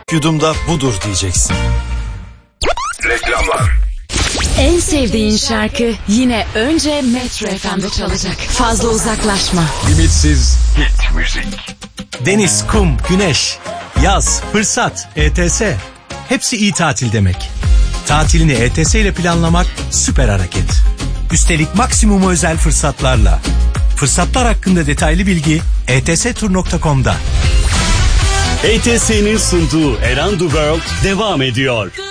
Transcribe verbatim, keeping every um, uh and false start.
yudumda budur diyeceksin. Reklamlar. En sevdiğin şarkı yine önce Metro F M'de çalacak. Fazla uzaklaşma. Limitsiz hit müzik. Deniz, kum, güneş, yaz, fırsat, E T S. Hepsi iyi tatil demek. Tatilini E T S ile planlamak süper hareket. Üstelik maksimum özel fırsatlarla. Fırsatlar hakkında detaylı bilgi e t s tur nokta com'da. E T S'nin sunduğu Around the World devam ediyor.